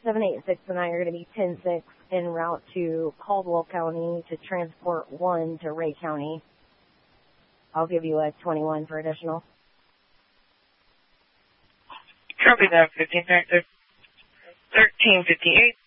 786 and I are going to be 10-6 en route to Caldwell County to transport 1 to Ray County. I'll give you a 21 for additional. Copy that, 15 factor. 1358.